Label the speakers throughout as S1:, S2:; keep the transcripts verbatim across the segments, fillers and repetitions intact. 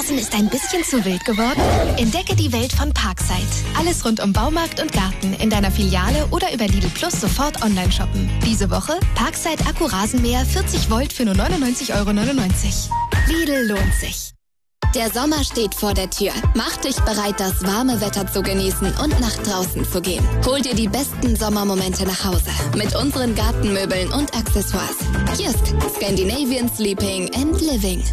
S1: Rasen ist ein bisschen zu wild geworden? Entdecke die Welt von Parkside. Alles rund um Baumarkt und Garten in deiner Filiale oder über Lidl Plus sofort online shoppen. Diese Woche Parkside Akku-Rasenmäher vierzig Volt für nur neunundneunzig Euro neunundneunzig. Lidl lohnt sich.
S2: Der Sommer steht vor der Tür. Mach dich bereit, das warme Wetter zu genießen und nach draußen zu gehen. Hol dir die besten Sommermomente nach Hause mit unseren Gartenmöbeln und Accessoires. Jysk, Scandinavian Sleeping and Living.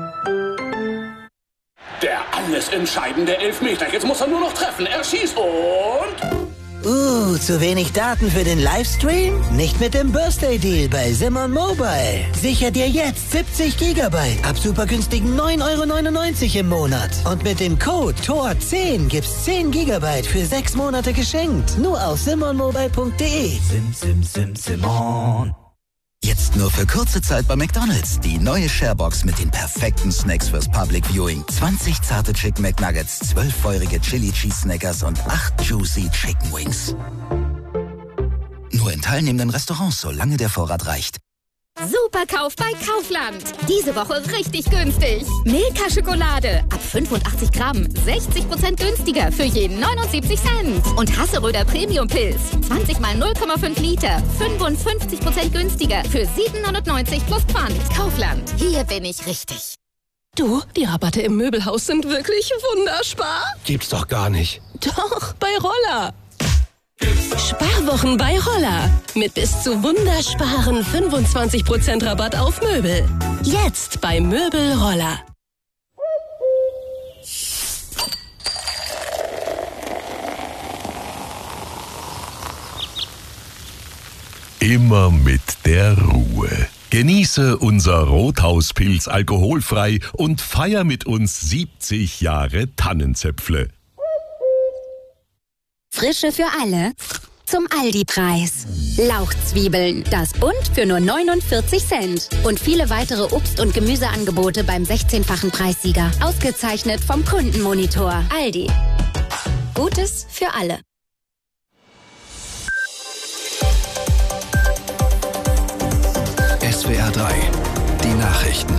S3: Der alles entscheidende Elfmeter. Jetzt muss er nur noch treffen. Er schießt und...
S4: Uh, zu wenig Daten für den Livestream? Nicht mit dem Birthday Deal bei Simon Mobile. Sicher dir jetzt siebzig Gigabyte ab super günstigen neun Euro neunundneunzig im Monat. Und mit dem Code T O R zehn gibt's zehn Gigabyte für sechs Monate geschenkt. Nur auf simon mobile punkt de.
S5: Sim, sim, sim, Simon. Jetzt nur für kurze Zeit bei McDonald's. Die neue Sharebox mit den perfekten Snacks fürs Public Viewing. zwanzig zarte Chicken McNuggets, zwölf feurige Chili Cheese Snackers und acht juicy Chicken Wings. Nur in teilnehmenden Restaurants, solange der Vorrat reicht.
S6: Superkauf bei Kaufland. Diese Woche richtig günstig. Milka-Schokolade ab fünfundachtzig Gramm. sechzig Prozent günstiger für jeden neunundsiebzig Cent. Und Hasseröder Premium-Pilz. zwanzig mal null Komma fünf Liter. fünfundfünfzig Prozent günstiger für siebenhundertneunzig plus Pfand. Kaufland. Hier bin ich richtig.
S7: Du, die Rabatte im Möbelhaus sind wirklich wunderspar.
S8: Gibt's doch gar nicht.
S7: Doch, bei Roller. Sparwochen bei Roller. Mit bis zu wundersparen fünfundzwanzig Prozent Rabatt auf Möbel. Jetzt bei Möbel Roller.
S9: Immer mit der Ruhe. Genieße unser Rothauspilz alkoholfrei und feier mit uns siebzig Jahre Tannenzäpfle.
S10: Frische für alle zum Aldi-Preis. Lauchzwiebeln, das Bund für nur neunundvierzig Cent. Und viele weitere Obst- und Gemüseangebote beim sechzehnfachen Preissieger. Ausgezeichnet vom Kundenmonitor. Aldi. Gutes für alle.
S11: S W R drei, die Nachrichten.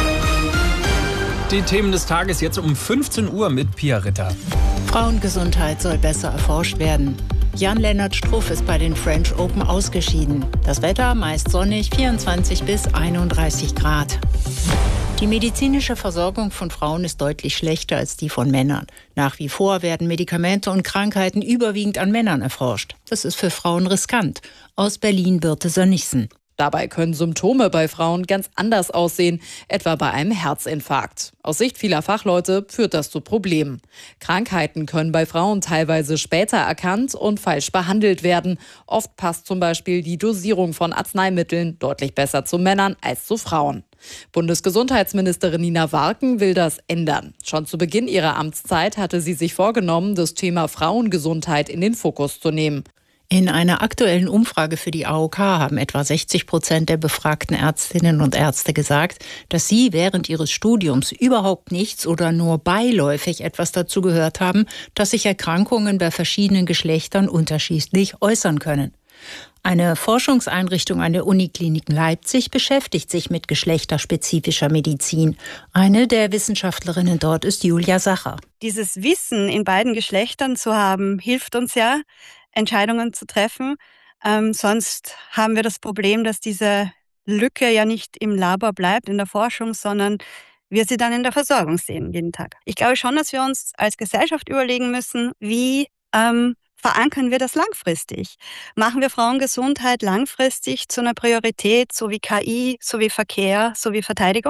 S12: Die Themen des Tages jetzt um fünfzehn Uhr mit Pia Ritter.
S13: Frauengesundheit soll besser erforscht werden. Jan-Lennart Struff ist bei den French Open ausgeschieden. Das Wetter meist sonnig, vierundzwanzig bis einunddreißig Grad. Die medizinische Versorgung von Frauen ist deutlich schlechter als die von Männern. Nach wie vor werden Medikamente und Krankheiten überwiegend an Männern erforscht. Das ist für Frauen riskant. Aus Berlin Birte Sönnigsen.
S14: Dabei können Symptome bei Frauen ganz anders aussehen, etwa bei einem Herzinfarkt. Aus Sicht vieler Fachleute führt das zu Problemen. Krankheiten können bei Frauen teilweise später erkannt und falsch behandelt werden. Oft passt zum Beispiel die Dosierung von Arzneimitteln deutlich besser zu Männern als zu Frauen. Bundesgesundheitsministerin Nina Warken will das ändern. Schon zu Beginn ihrer Amtszeit hatte sie sich vorgenommen, das Thema Frauengesundheit in den Fokus zu nehmen.
S13: In einer aktuellen Umfrage für die A O K haben etwa sechzig Prozent der befragten Ärztinnen und Ärzte gesagt, dass sie während ihres Studiums überhaupt nichts oder nur beiläufig etwas dazu gehört haben, dass sich Erkrankungen bei verschiedenen Geschlechtern unterschiedlich äußern können. Eine Forschungseinrichtung an der Uniklinik Leipzig beschäftigt sich mit geschlechterspezifischer Medizin. Eine der Wissenschaftlerinnen dort ist Julia Sacher.
S15: Dieses Wissen in beiden Geschlechtern zu haben, hilft uns ja, Entscheidungen zu treffen. Ähm, sonst haben wir das Problem, dass diese Lücke ja nicht im Labor bleibt, in der Forschung, sondern wir sie dann in der Versorgung sehen, jeden Tag. Ich glaube schon, dass wir uns als Gesellschaft überlegen müssen, wie ähm, verankern wir das langfristig? Machen wir Frauengesundheit langfristig zu einer Priorität, so wie K I, so wie Verkehr, so wie Verteidigung?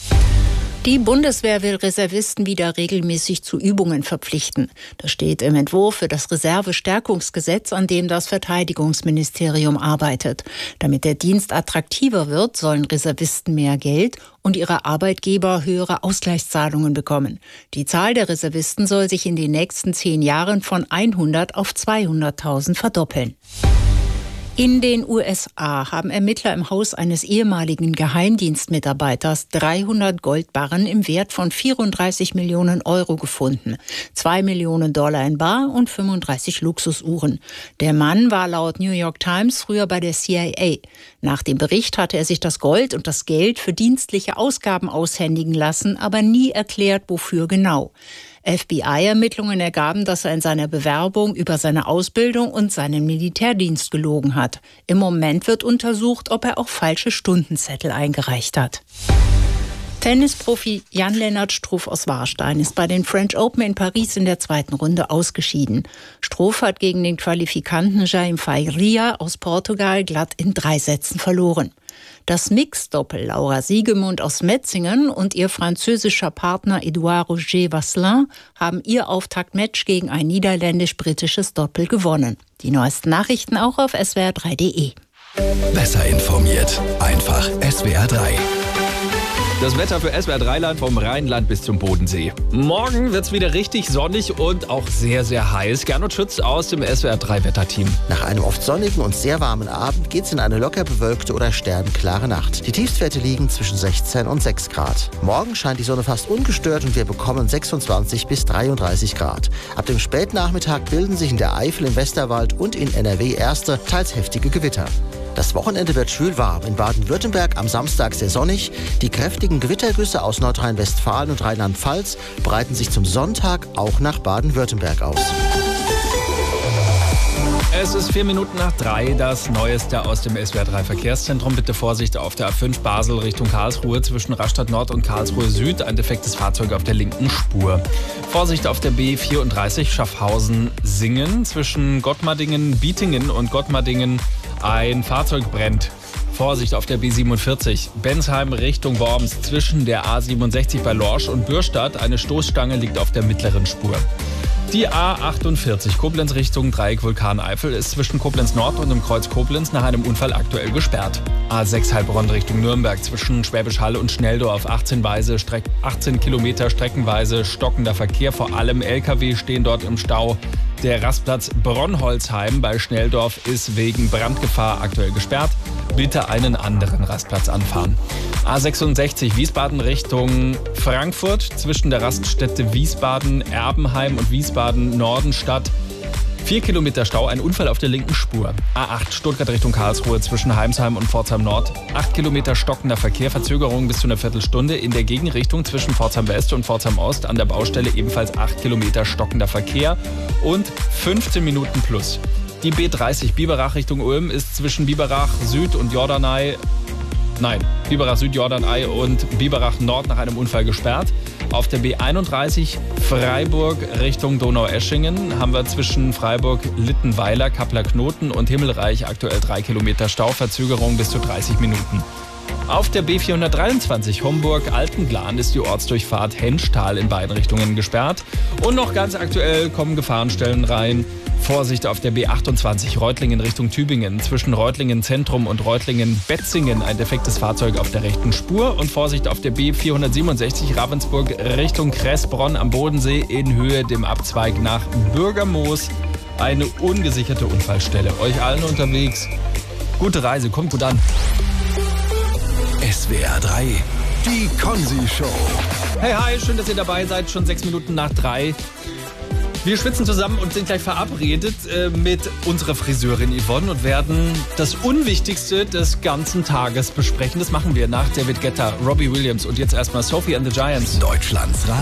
S13: Die Bundeswehr will Reservisten wieder regelmäßig zu Übungen verpflichten. Das steht im Entwurf für das Reservestärkungsgesetz, an dem das Verteidigungsministerium arbeitet. Damit der Dienst attraktiver wird, sollen Reservisten mehr Geld und ihre Arbeitgeber höhere Ausgleichszahlungen bekommen. Die Zahl der Reservisten soll sich in den nächsten zehn Jahren von hundert auf zweihunderttausend verdoppeln. In den U S A haben Ermittler im Haus eines ehemaligen Geheimdienstmitarbeiters dreihundert Goldbarren im Wert von vierunddreißig Millionen Euro gefunden. zwei Millionen Dollar in Bar und fünfunddreißig Luxusuhren. Der Mann war laut New York Times früher bei der C I A. Nach dem Bericht hatte er sich das Gold und das Geld für dienstliche Ausgaben aushändigen lassen, aber nie erklärt, wofür genau. F B I-Ermittlungen ergaben, dass er in seiner Bewerbung über seine Ausbildung und seinen Militärdienst gelogen hat. Im Moment wird untersucht, ob er auch falsche Stundenzettel eingereicht hat. Tennisprofi Jan-Lennart Struff aus Warstein ist bei den French Open in Paris in der zweiten Runde ausgeschieden. Struff hat gegen den Qualifikanten Jaime Faria aus Portugal glatt in drei Sätzen verloren. Das Mixdoppel Laura Siegemund aus Metzingen und ihr französischer Partner Edouard Roger Vasselin haben ihr Auftaktmatch gegen ein niederländisch-britisches Doppel gewonnen. Die neuesten Nachrichten auch auf S W R drei punkt de.
S11: Besser informiert. Einfach S W R drei.
S12: Das Wetter für S W R drei Land vom Rheinland bis zum Bodensee. Morgen wird's wieder richtig sonnig und auch sehr, sehr heiß. Gernot Schütz aus dem S W R drei Wetterteam.
S8: Nach einem oft sonnigen und sehr warmen Abend geht's in eine locker bewölkte oder sternklare Nacht. Die Tiefstwerte liegen zwischen sechzehn und sechs Grad. Morgen scheint die Sonne fast ungestört und wir bekommen sechsundzwanzig bis dreiunddreißig Grad. Ab dem Spätnachmittag bilden sich in der Eifel, im Westerwald und in N R W erste, teils heftige Gewitter. Das Wochenende wird schwül warm. In Baden-Württemberg am Samstag sehr sonnig. Die kräftigen Gewittergüsse aus Nordrhein-Westfalen und Rheinland-Pfalz breiten sich zum Sonntag auch nach Baden-Württemberg aus.
S12: Es ist vier Minuten nach drei, das Neueste aus dem S W R drei Verkehrszentrum. Bitte Vorsicht auf der A fünf Basel Richtung Karlsruhe zwischen Rastatt Nord und Karlsruhe Süd. Ein defektes Fahrzeug auf der linken Spur. Vorsicht auf der B vierunddreißig Schaffhausen-Singen zwischen Gottmardingen-Bietingen und Gottmardingen. Ein Fahrzeug brennt. Vorsicht auf der B siebenundvierzig Bensheim Richtung Worms zwischen der A siebenundsechzig bei Lorsch und Bürstadt. Eine Stoßstange liegt auf der mittleren Spur. Die A achtundvierzig Koblenz Richtung Dreieck Vulkaneifel ist zwischen Koblenz Nord und dem Kreuz Koblenz nach einem Unfall aktuell gesperrt. A sechs Heilbronn Richtung Nürnberg zwischen Schwäbisch Hall und Schnelldorf achtzehn, Weise, Streck, achtzehn Kilometer streckenweise stockender Verkehr. Vor allem L K W stehen dort im Stau. Der Rastplatz Bronnholzheim bei Schnelldorf ist wegen Brandgefahr aktuell gesperrt. Bitte einen anderen Rastplatz anfahren. A sechsundsechzig Wiesbaden Richtung Frankfurt zwischen der Raststätte Wiesbaden, Erbenheim und Wiesbaden Nordenstadt. Vier Kilometer Stau, ein Unfall auf der linken Spur. A acht Stuttgart Richtung Karlsruhe zwischen Heimsheim und Pforzheim Nord. Acht Kilometer stockender Verkehr, Verzögerung bis zu einer Viertelstunde. In der Gegenrichtung zwischen Pforzheim West und Pforzheim Ost an der Baustelle ebenfalls acht Kilometer stockender Verkehr und fünfzehn Minuten plus. Die B dreißig Biberach Richtung Ulm ist zwischen Biberach Süd und Jordanei, nein, Biberach Süd, Jordanei und Biberach Nord nach einem Unfall gesperrt. Auf der B einunddreißig Freiburg Richtung Donaueschingen haben wir zwischen Freiburg, Littenweiler, Kappler-Knoten und Himmelreich aktuell drei Kilometer Stau, Verzögerung bis zu dreißig Minuten. Auf der B vierhundertdreiundzwanzig Homburg-Altenglan ist die Ortsdurchfahrt Henschtal in beiden Richtungen gesperrt. Und noch ganz aktuell kommen Gefahrenstellen rein. Vorsicht auf der B achtundzwanzig Reutlingen Richtung Tübingen. Zwischen Reutlingen Zentrum und Reutlingen Betzingen ein defektes Fahrzeug auf der rechten Spur. Und Vorsicht auf der B vierhundertsiebenundsechzig Ravensburg Richtung Kressbronn am Bodensee in Höhe dem Abzweig nach Bürgermoos. Eine ungesicherte Unfallstelle. Euch allen unterwegs gute Reise, kommt gut an.
S11: S W R drei, die Konzi-Show.
S12: Hey, hi, schön, dass ihr dabei seid. Schon sechs Minuten nach drei. Wir schwitzen zusammen und sind gleich verabredet äh, mit unserer Friseurin Yvonne und werden das Unwichtigste des ganzen Tages besprechen. Das machen wir nach David Guetta, Robbie Williams und jetzt erstmal Sophie and the Giants.
S11: Deutschlands